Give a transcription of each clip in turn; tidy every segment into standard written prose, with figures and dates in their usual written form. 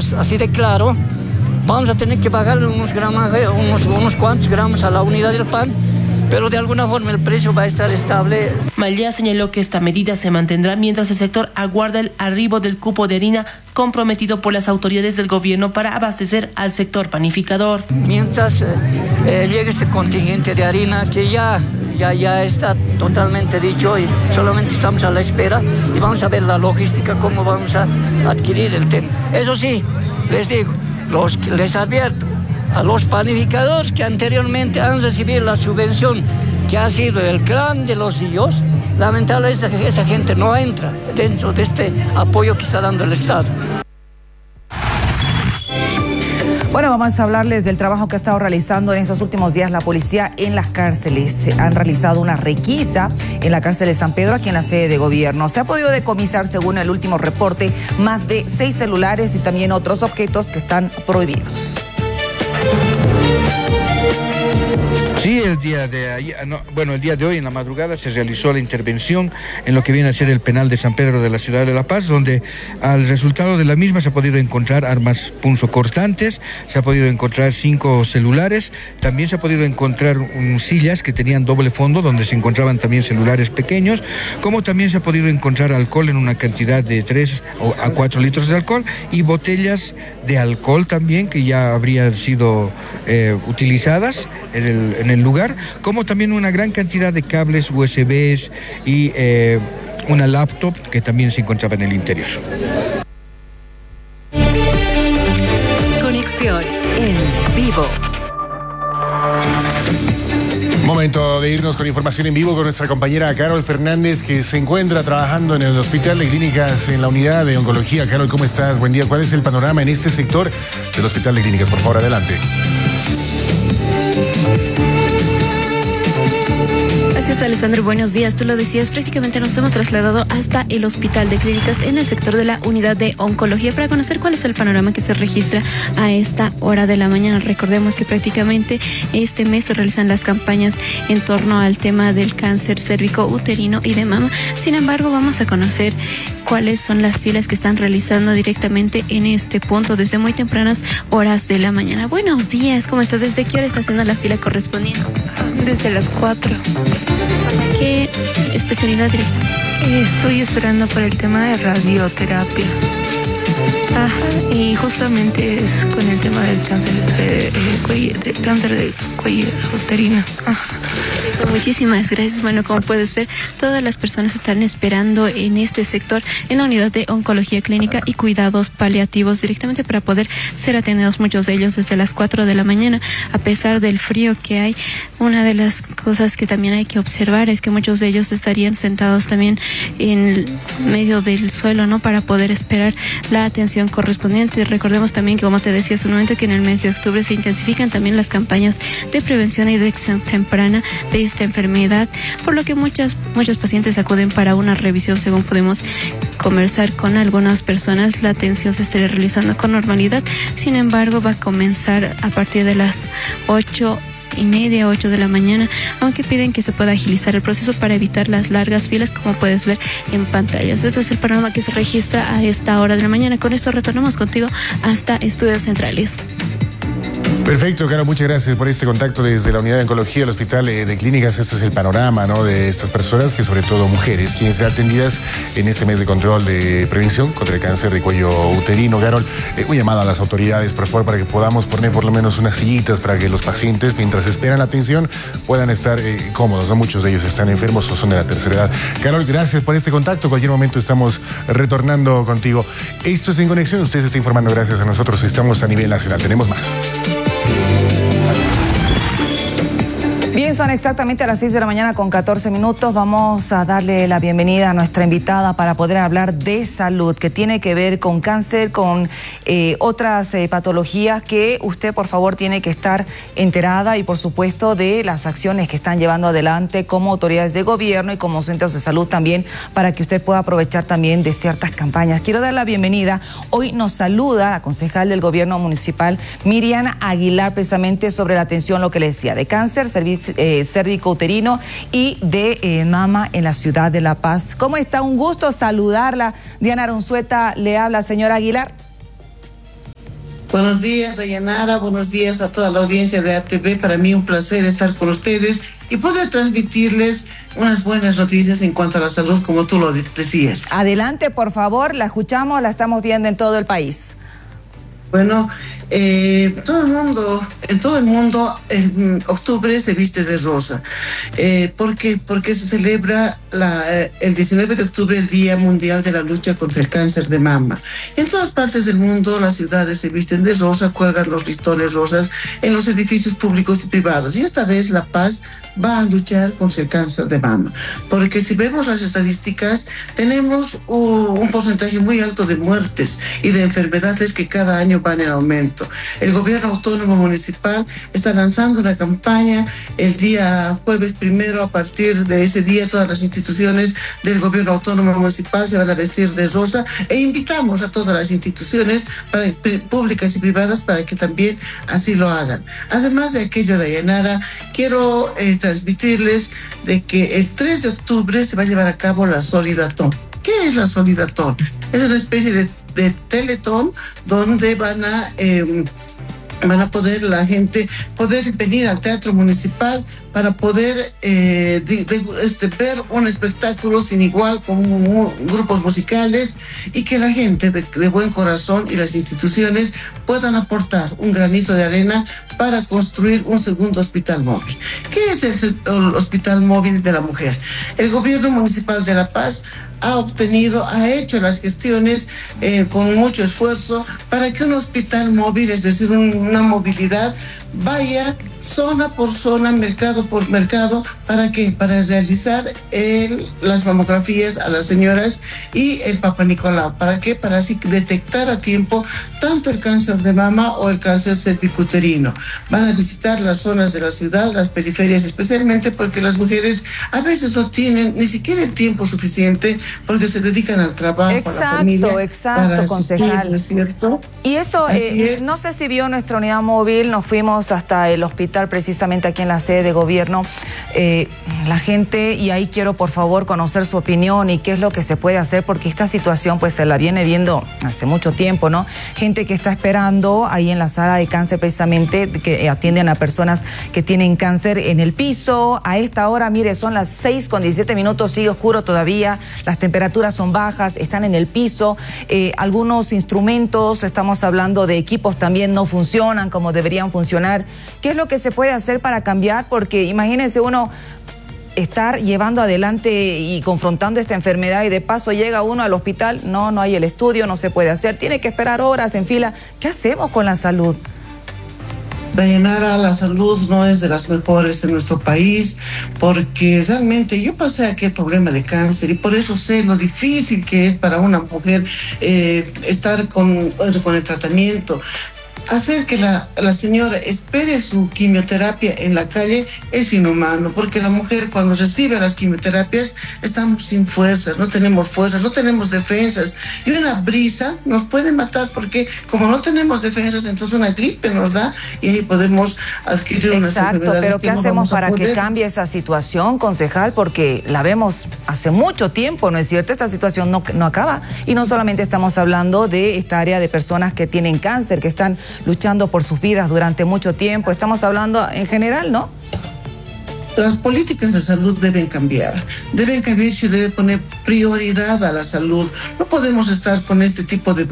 así de claro, vamos a tener que pagar unos cuantos gramos a la unidad del pan, pero de alguna forma el precio va a estar estable. Mallea señaló que esta medida se mantendrá mientras el sector aguarda el arribo del cupo de harina comprometido por las autoridades del gobierno para abastecer al sector panificador. Mientras llegue este contingente de harina que ya está totalmente dicho y solamente estamos a la espera y vamos a ver la logística, cómo vamos a adquirir el tema. Eso sí, les digo, les advierto a los panificadores que anteriormente han recibido la subvención que ha sido el clan de los Dios, lamentablemente esa gente no entra dentro de este apoyo que está dando el Estado. Bueno, vamos a hablarles del trabajo que ha estado realizando en estos últimos días la policía en las cárceles. Han realizado una requisa en la cárcel de San Pedro, aquí en la sede de gobierno. Se ha podido decomisar, según el último reporte, más de 6 celulares y también otros objetos que están prohibidos. Sí, el día de hoy en la madrugada se realizó la intervención en lo que viene a ser el penal de San Pedro de la ciudad de La Paz, donde al resultado de la misma se ha podido encontrar armas punzocortantes, se ha podido encontrar 5 celulares, también se ha podido encontrar sillas que tenían doble fondo, donde se encontraban también celulares pequeños, como también se ha podido encontrar alcohol en una cantidad de 3 a 4 litros de alcohol y botellas de alcohol también que ya habrían sido utilizadas en el lugar, como también una gran cantidad de cables USBs y una laptop que también se encontraba en el interior. Conexión en vivo. Momento de irnos con información en vivo con nuestra compañera Carol Fernández, que se encuentra trabajando en el Hospital de Clínicas en la unidad de oncología. Carol, ¿cómo estás? Buen día. ¿Cuál es el panorama en este sector del Hospital de Clínicas? Por favor, adelante. Gracias, Alessandro. Buenos días. Tú lo decías, prácticamente nos hemos trasladado hasta el Hospital de Clínicas en el sector de la unidad de oncología para conocer cuál es el panorama que se registra a esta hora de la mañana. Recordemos que prácticamente este mes se realizan las campañas en torno al tema del cáncer cérvico-uterino y de mama. Sin embargo, vamos a conocer cuáles son las filas que están realizando directamente en este punto desde muy tempranas horas de la mañana. Buenos días, ¿cómo está? ¿Desde qué hora está haciendo la fila correspondiente? Desde las 4. ¿Qué especialidad tiene? Estoy esperando por el tema de radioterapia. Ajá, y justamente es con el tema del cáncer de cuello uterino. Ajá. Muchísimas gracias. Bueno, como puedes ver, todas las personas están esperando en este sector, en la unidad de oncología clínica y cuidados paliativos, directamente para poder ser atendidos, muchos de ellos desde las 4 de la mañana, a pesar del frío que hay. Una de las cosas que también hay que observar es que muchos de ellos estarían sentados también en medio del suelo, ¿no?, para poder esperar la atención correspondiente. Recordemos también que, como te decía hace un momento, que en el mes de octubre se intensifican también las campañas de prevención y detección temprana de esta enfermedad, por lo que muchos pacientes acuden para una revisión. Según pudimos conversar con algunas personas, la atención se estaría realizando con normalidad. Sin embargo, va a comenzar a partir de las 8:30, 8 de la mañana, aunque piden que se pueda agilizar el proceso para evitar las largas filas, como puedes ver en pantallas. Este es el panorama que se registra a esta hora de la mañana. Con esto retornamos contigo hasta Estudios Centrales. Perfecto, Carol, muchas gracias por este contacto desde la unidad de oncología del Hospital de Clínicas. Este es el panorama, ¿no?, de estas personas, que sobre todo mujeres, quienes serán atendidas en este mes de control de prevención contra el cáncer de cuello uterino. Carol, un llamado a las autoridades, por favor, para que podamos poner por lo menos unas sillitas para que los pacientes, mientras esperan la atención, puedan estar cómodos, ¿no? Muchos de ellos están enfermos o son de la tercera edad. Carol, gracias por este contacto. En cualquier momento estamos retornando contigo. Esto es En Conexión. Usted se está informando gracias a nosotros. Estamos a nivel nacional. Tenemos más. Bien, son exactamente a las 6 de la mañana con 14 minutos. Vamos a darle la bienvenida a nuestra invitada para poder hablar de salud, que tiene que ver con cáncer, con otras patologías que usted, por favor, tiene que estar enterada, y, por supuesto, de las acciones que están llevando adelante como autoridades de gobierno y como centros de salud también, para que usted pueda aprovechar también de ciertas campañas. Quiero dar la bienvenida. Hoy nos saluda la concejal del gobierno municipal, Miriam Aguilar, precisamente sobre la atención, lo que le decía, de cáncer, cérvico-uterino y de mama en la ciudad de La Paz. ¿Cómo está? Un gusto saludarla. Diana Arunzueta le habla, señora Aguilar. Buenos días, Dayanara. Buenos días a toda la audiencia de ATV. Para mí un placer estar con ustedes y poder transmitirles unas buenas noticias en cuanto a la salud, como tú lo decías. Adelante, por favor, la escuchamos, la estamos viendo en todo el país. Bueno, en todo el mundo, en octubre se viste de rosa. ¿Por qué? Porque se celebra el 19 de octubre el Día Mundial de la Lucha contra el Cáncer de Mama. En todas partes del mundo las ciudades se visten de rosa, cuelgan los listones rosas en los edificios públicos y privados. Y esta vez La Paz va a luchar contra el cáncer de mama. Porque si vemos las estadísticas, tenemos un porcentaje muy alto de muertes y de enfermedades que cada año van en aumento. El gobierno autónomo municipal está lanzando una campaña el día jueves 1. A partir de ese día todas las instituciones del gobierno autónomo municipal se van a vestir de rosa e invitamos a todas las instituciones públicas y privadas para que también así lo hagan. Además de aquello, Dayanara, quiero transmitirles de que el 3 de octubre se va a llevar a cabo la Solidatón. ¿Qué es la Solidatón? Es una especie de teletón donde van a poder la gente venir al Teatro Municipal para poder ver un espectáculo sin igual con grupos musicales y que la gente de buen corazón y las instituciones puedan aportar un granito de arena para construir un segundo hospital móvil. ¿Qué es el Hospital Móvil de la Mujer? El gobierno municipal de La Paz ha hecho las gestiones con mucho esfuerzo para que un hospital móvil, es decir, una movilidad, vaya zona por zona, mercado por mercado. ¿Para qué? Para realizar las mamografías a las señoras y el Papa Nicolau. ¿Para qué? Para así detectar a tiempo tanto el cáncer de mama o el cáncer cervicuterino. Van a visitar las zonas de la ciudad, las periferias especialmente, porque las mujeres a veces no tienen ni siquiera el tiempo suficiente porque se dedican al trabajo, a la familia. Exacto, concejal. ¿No es cierto? Y eso, no sé si vio nuestra unidad móvil, nos fuimos hasta el hospital precisamente aquí en la sede de gobierno. La gente, y ahí quiero por favor conocer su opinión y qué es lo que se puede hacer, porque esta situación pues se la viene viendo hace mucho tiempo, ¿no? Gente que está esperando ahí en la sala de cáncer precisamente, que atienden a personas que tienen cáncer en el piso. A esta hora, mire, son las 6:17, sigue oscuro todavía, las temperaturas son bajas, están en el piso, algunos instrumentos, estamos hablando de equipos, también no funcionan como deberían funcionar. ¿Qué es lo que se puede hacer para cambiar? Porque imagínense uno estar llevando adelante y confrontando esta enfermedad y de paso llega uno al hospital, no hay el estudio, no se puede hacer, tiene que esperar horas en fila. ¿Qué hacemos con la salud? Dayanara, la salud no es de las mejores en nuestro país, porque realmente yo pasé aquel problema de cáncer y por eso sé lo difícil que es para una mujer estar con el tratamiento. Hacer que la señora espere su quimioterapia en la calle es inhumano, porque la mujer cuando recibe las quimioterapias estamos sin fuerzas, no tenemos defensas, y una brisa nos puede matar, porque como no tenemos defensas, entonces una gripe nos da y ahí podemos adquirir unas enfermedades. Exacto, pero ¿qué hacemos para que cambie esa situación, concejal? Porque la vemos hace mucho tiempo, ¿no es cierto? Esta situación no acaba, y no solamente estamos hablando de esta área de personas que tienen cáncer, que están luchando por sus vidas durante mucho tiempo. Estamos hablando en general, ¿no? Las políticas de salud deben cambiar. Se debe poner prioridad a la salud. No podemos estar con este tipo de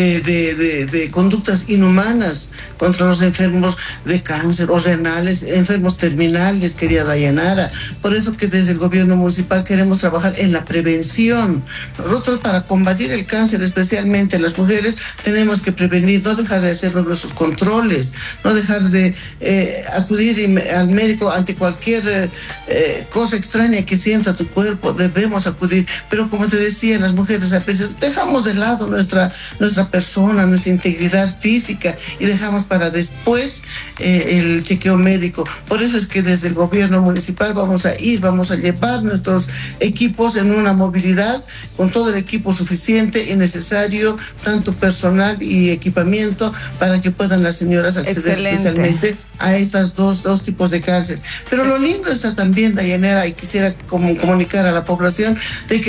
conductas inhumanas contra los enfermos de cáncer o renales, enfermos terminales, querida Dayanara. Por eso que desde el gobierno municipal queremos trabajar en la prevención. Nosotros, para combatir el cáncer, especialmente en las mujeres, tenemos que prevenir, no dejar de hacer nuestros controles, no dejar de acudir al médico ante cualquier cosa extraña que sienta tu cuerpo. Debemos acudir, pero como te decía, las mujeres a veces dejamos de lado nuestra persona, nuestra integridad física, y dejamos para después el chequeo médico. Por eso es que desde el gobierno municipal vamos a llevar nuestros equipos en una movilidad con todo el equipo suficiente y necesario, tanto personal y equipamiento, para que puedan las señoras acceder especialmente a estas dos tipos de cáncer. Pero lo lindo está también, Dayanara, y quisiera comunicar a la población de que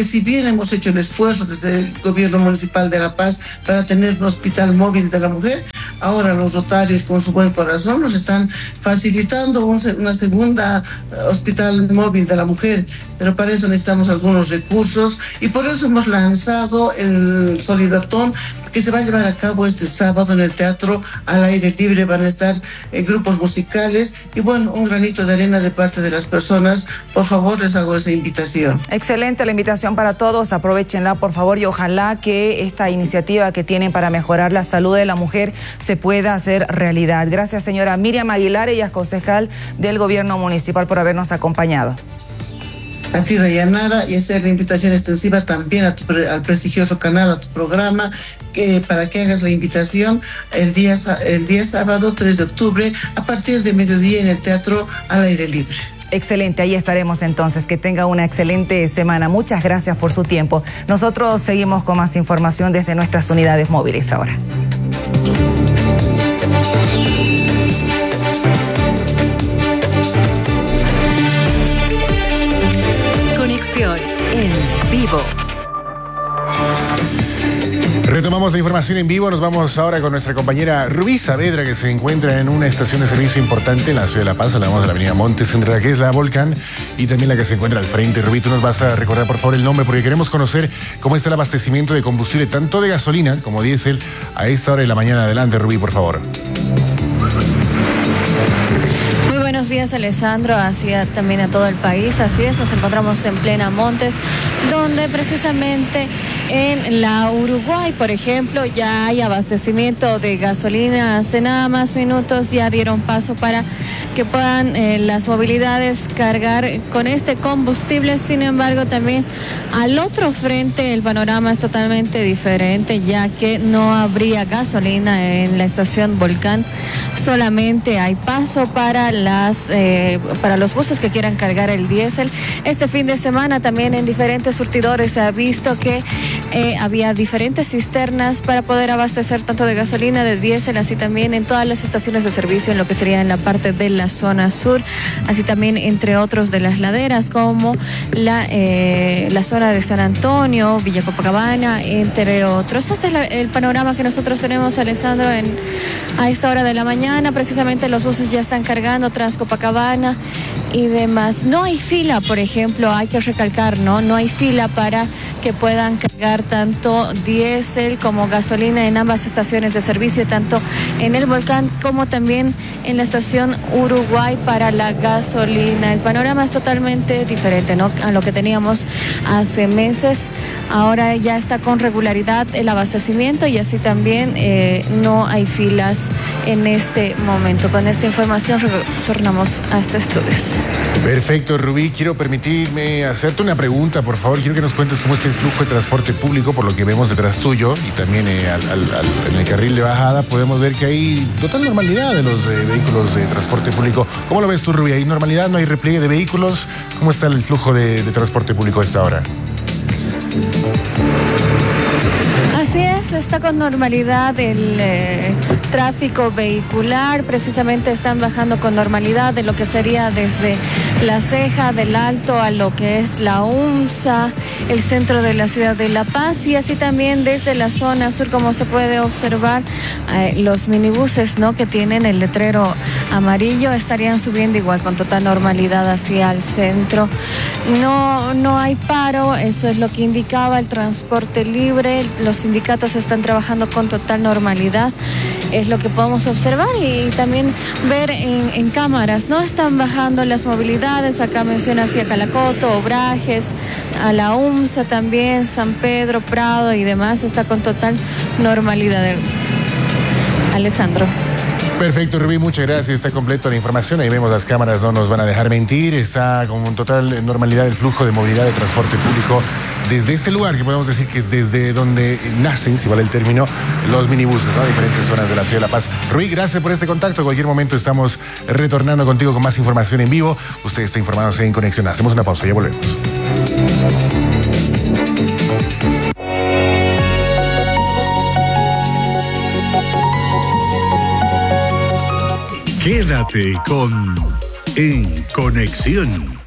porque si bien hemos hecho el esfuerzo desde el gobierno municipal de La Paz para tener un hospital móvil de la mujer, ahora los rotarios con su buen corazón nos están facilitando una segunda hospital móvil de la mujer, pero para eso necesitamos algunos recursos y por eso hemos lanzado el Solidatón, que se va a llevar a cabo este sábado en el Teatro al Aire Libre. Van a estar grupos musicales y bueno, un granito de arena de parte de las personas. Por favor, les hago esa invitación. Excelente la invitación para todos, aprovechenla por favor y ojalá que esta iniciativa que tienen para mejorar la salud de la mujer se pueda hacer realidad. Gracias, señora Miriam Aguilar, ella es concejal del Gobierno Municipal, por habernos acompañado. A ti, Dayanara, y hacer la invitación extensiva también al prestigioso canal, a tu programa, para que hagas la invitación el día sábado 3 de octubre a partir de mediodía en el Teatro al Aire Libre. Excelente, ahí estaremos entonces. Que tenga una excelente semana. Muchas gracias por su tiempo. Nosotros seguimos con más información desde nuestras unidades móviles ahora. En vivo. Retomamos la información en vivo. Nos vamos ahora con nuestra compañera Rubí Saavedra, que se encuentra en una estación de servicio importante en la ciudad de La Paz. Hablamos de la avenida Montes, entre la que es la Volcán y también la que se encuentra al frente. Rubí, tú nos vas a recordar por favor el nombre, porque queremos conocer cómo está el abastecimiento de combustible, tanto de gasolina como diésel, a esta hora de la mañana. Adelante, Rubí, por favor. Buenos días, Alessandro, así también a todo el país. Así es, nos encontramos en plena Montes, donde precisamente en la Uruguay, por ejemplo, ya hay abastecimiento de gasolina. Hace nada más minutos ya dieron paso para que puedan las movilidades cargar con este combustible. Sin embargo, también al otro frente el panorama es totalmente diferente, ya que no habría gasolina en la estación Volcán. Solamente hay paso para los buses que quieran cargar el diésel. Este fin de semana también en diferentes surtidores se ha visto que había diferentes cisternas para poder abastecer tanto de gasolina, de diésel, así también en todas las estaciones de servicio en lo que sería en la parte de la zona sur, así también entre otros de las laderas como la zona de San Antonio, Villa Copacabana, entre otros. Este es el panorama que nosotros tenemos, Alessandro, a esta hora de la mañana. Precisamente los buses ya están cargando tras Copacabana y demás. No hay fila, por ejemplo, hay que recalcar, no hay fila para que puedan cargar tanto diésel como gasolina en ambas estaciones de servicio, tanto en el Volcán como también en la estación Uruguay para la gasolina. El panorama es totalmente diferente, ¿no?, a lo que teníamos hace meses. Ahora ya está con regularidad el abastecimiento y así también no hay filas en este momento. Con esta información retornamos a este estudios. Perfecto, Rubí. Quiero permitirme hacerte una pregunta, por favor. Quiero que nos cuentes cómo está el flujo de transporte público, por lo que vemos detrás tuyo, y también en el carril de bajada podemos ver que hay total normalidad de los vehículos de transporte público. ¿Cómo lo ves tú, Rubí? ¿Hay normalidad? ¿No hay repliegue de vehículos? ¿Cómo está el flujo de transporte público a esta hora? Así es, está con normalidad el tráfico vehicular. Precisamente están bajando con normalidad de lo que sería desde La Ceja del Alto a lo que es la UMSA, el centro de la ciudad de La Paz, y así también desde la zona sur, como se puede observar, los minibuses, ¿no?, que tienen el letrero amarillo estarían subiendo igual con total normalidad hacia el centro. No hay paro, eso es lo que indicaba el transporte libre. Los sindicatos están trabajando con total normalidad, es lo que podemos observar y también ver en cámaras, ¿no? Están bajando las movilidades, acá menciona hacia Calacoto, Obrajes, a la UMSA también, San Pedro, Prado y demás, está con total normalidad. Alessandro. Perfecto, Rubí, muchas gracias. Está completo la información. Ahí vemos las cámaras, no nos van a dejar mentir. Está con total normalidad el flujo de movilidad de transporte público desde este lugar, que podemos decir que es desde donde nacen, si vale el término, los minibuses, ¿no?, diferentes zonas de la ciudad de La Paz. Rubí, gracias por este contacto. En cualquier momento estamos retornando contigo con más información en vivo. Usted está informándose en Conexión. Hacemos una pausa, ya volvemos. Quédate con En Conexión.